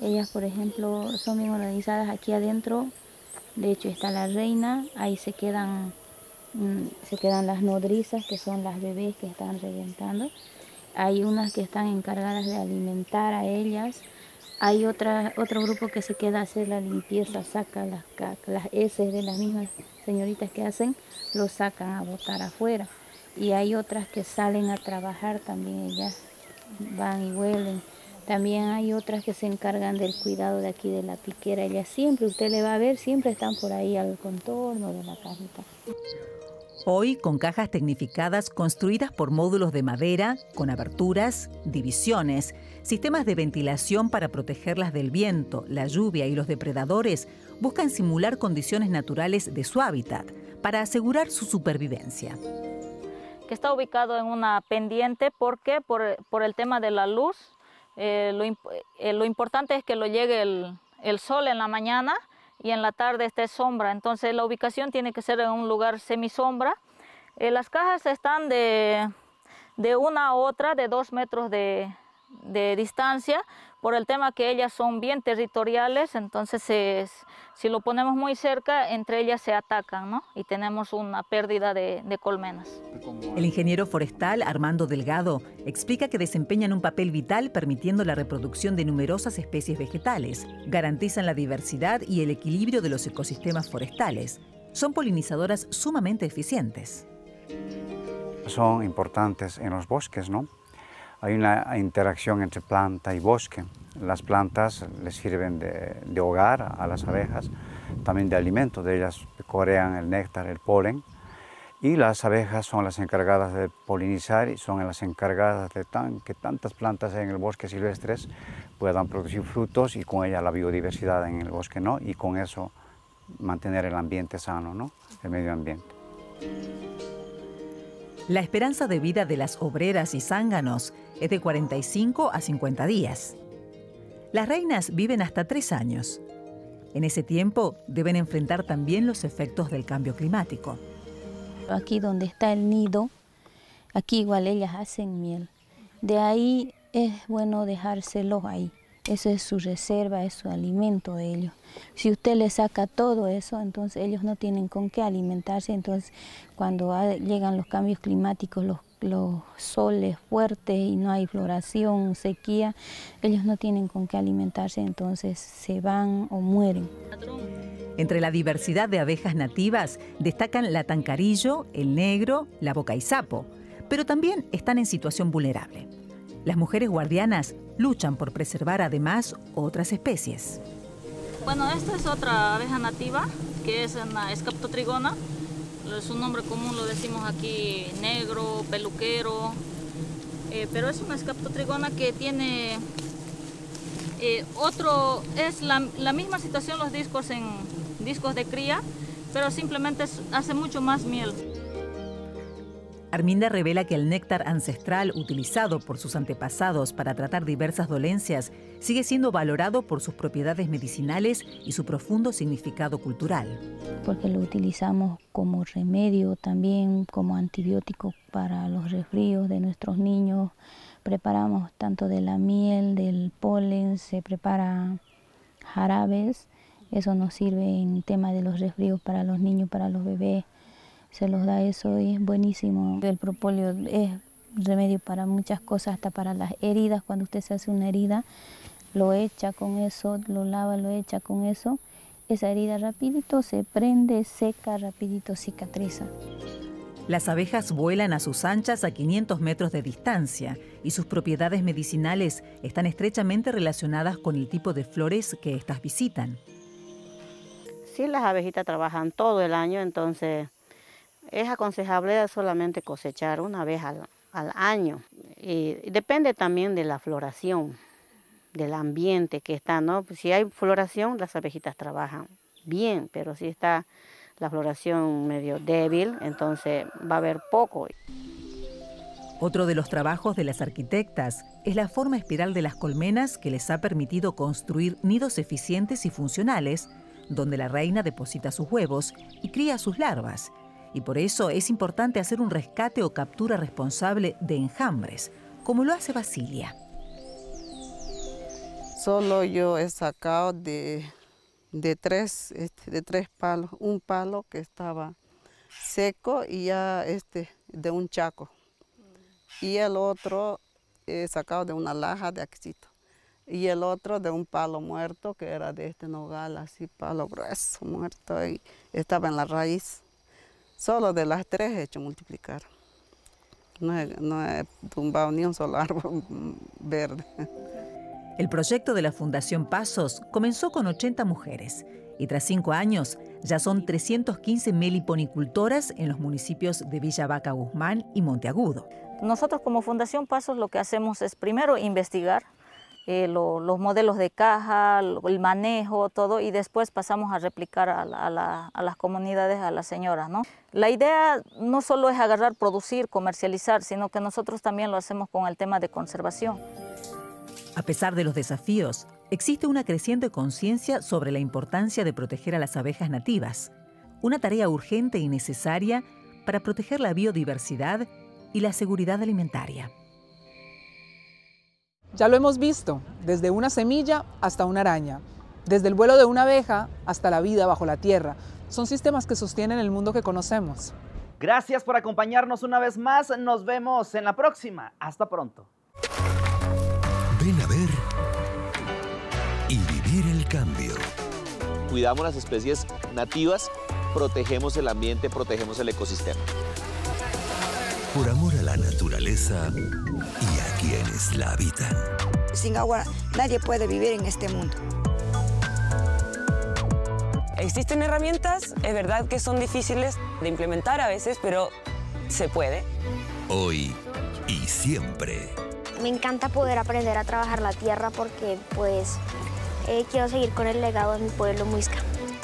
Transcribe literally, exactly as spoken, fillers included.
Ellas, por ejemplo, son bien organizadas aquí adentro. De hecho, está la reina, ahí se quedan, mmm, se quedan las nodrizas, que son las bebés que están reventando. Hay unas que están encargadas de alimentar a ellas. Hay otra, otro grupo que se queda a hacer la limpieza, saca las, las heces de las mismas señoritas que hacen, lo sacan a botar afuera. Y hay otras que salen a trabajar también, ellas van y huelen. También hay otras que se encargan del cuidado de aquí de la piquera. Ellas siempre, usted le va a ver, siempre están por ahí al contorno de la cajita. Hoy con cajas tecnificadas construidas por módulos de madera, con aberturas, divisiones, sistemas de ventilación para protegerlas del viento, la lluvia y los depredadores, buscan simular condiciones naturales de su hábitat para asegurar su supervivencia. Que está ubicado en una pendiente porque por, por el tema de la luz, eh, lo, eh, lo importante es que lo llegue el, el sol en la mañana y en la tarde esté sombra. Entonces la ubicación tiene que ser en un lugar semisombra. Eh, las cajas están de, de una a otra de dos metros de, de distancia por el tema que ellas son bien territoriales. Entonces es, si lo ponemos muy cerca, entre ellas se atacan, ¿no? Y tenemos una pérdida de, de colmenas. El ingeniero forestal Armando Delgado explica que desempeñan un papel vital permitiendo la reproducción de numerosas especies vegetales, garantizan la diversidad y el equilibrio de los ecosistemas forestales. Son polinizadoras sumamente eficientes. Son importantes en los bosques, ¿no? Hay una interacción entre planta y bosque. Las plantas les sirven de, de hogar a las abejas, también de alimento, de ellas corean el néctar, el polen. Y las abejas son las encargadas de polinizar y son las encargadas de tan, que tantas plantas en el bosque silvestres puedan producir frutos y con ella la biodiversidad en el bosque, ¿no? Y con eso mantener el ambiente sano, ¿no? El medio ambiente. La esperanza de vida de las obreras y zánganos es de cuarenta y cinco a cincuenta días. Las reinas viven hasta tres años. En ese tiempo deben enfrentar también los efectos del cambio climático. Aquí donde está el nido, aquí igual ellas hacen miel. De ahí es bueno dejárselos ahí. Esa es su reserva, es su alimento de ellos. Si usted le saca todo eso, entonces ellos no tienen con qué alimentarse. Entonces, cuando llegan los cambios climáticos, los, los soles fuertes y no hay floración, sequía, ellos no tienen con qué alimentarse, entonces se van o mueren. Entre la diversidad de abejas nativas destacan la tancarillo, el negro, la bocaisapo, pero también están en situación vulnerable. Las mujeres guardianas luchan por preservar además otras especies. Bueno, esta es otra abeja nativa, que es una Scaptotrigona. Su nombre común lo decimos aquí negro, peluquero, eh, pero es una Scaptotrigona que tiene eh, otro, es la, la misma situación los discos en discos de cría, pero simplemente es, hace mucho más miel. Arminda revela que el néctar ancestral utilizado por sus antepasados para tratar diversas dolencias sigue siendo valorado por sus propiedades medicinales y su profundo significado cultural. Porque lo utilizamos como remedio también, como antibiótico para los resfríos de nuestros niños. Preparamos tanto de la miel, del polen, se prepara jarabes. Eso nos sirve en tema de los resfríos para los niños, para los bebés. Se los da eso y es buenísimo. El propóleo es remedio para muchas cosas, hasta para las heridas. Cuando usted se hace una herida, lo echa con eso, lo lava, lo echa con eso. Esa herida rapidito se prende, seca, rapidito cicatriza. Las abejas vuelan a sus anchas a quinientos metros de distancia y sus propiedades medicinales están estrechamente relacionadas con el tipo de flores que estas visitan. Sí, las abejitas trabajan todo el año, entonces es aconsejable solamente cosechar una vez al, al año. Y depende también de la floración, del ambiente que está, ¿no? Si hay floración, las abejitas trabajan bien, pero si está la floración medio débil, entonces va a haber poco. Otro de los trabajos de las arquitectas es la forma espiral de las colmenas que les ha permitido construir nidos eficientes y funcionales, donde la reina deposita sus huevos y cría sus larvas. Y por eso es importante hacer un rescate o captura responsable de enjambres, como lo hace Basilia. Solo yo he sacado de, de, tres, este, de tres palos, un palo que estaba seco y ya este, de un chaco. Y el otro he sacado de una laja de aquisito. Y el otro de un palo muerto que era de este nogal, así palo grueso, muerto, y estaba en la raíz. Solo de las tres he hecho multiplicar. No he, no he tumbado ni un solo árbol verde. El proyecto de la Fundación Pasos comenzó con ochenta mujeres y tras cinco años ya son trescientas quince meliponicultoras en los municipios de Villa Vaca Guzmán y Monteagudo. Nosotros como Fundación Pasos lo que hacemos es primero investigar eh, lo, los modelos de caja, lo, el manejo, todo, y después pasamos a replicar a, la, a, la, a las comunidades, a las señoras, ¿no? La idea no solo es agarrar, producir, comercializar, sino que nosotros también lo hacemos con el tema de conservación. A pesar de los desafíos, existe una creciente conciencia sobre la importancia de proteger a las abejas nativas, una tarea urgente y necesaria para proteger la biodiversidad y la seguridad alimentaria. Ya lo hemos visto, desde una semilla hasta una araña, desde el vuelo de una abeja hasta la vida bajo la tierra. Son sistemas que sostienen el mundo que conocemos. Gracias por acompañarnos una vez más. Nos vemos en la próxima. Hasta pronto. Ven a ver y vivir el cambio. Cuidamos las especies nativas, protegemos el ambiente, protegemos el ecosistema. Por amor a la naturaleza y a quienes la habitan. Sin agua nadie puede vivir en este mundo. Existen herramientas, es verdad que son difíciles de implementar a veces, pero se puede. Hoy y siempre. Me encanta poder aprender a trabajar la tierra porque pues eh, quiero seguir con el legado de mi pueblo muisca.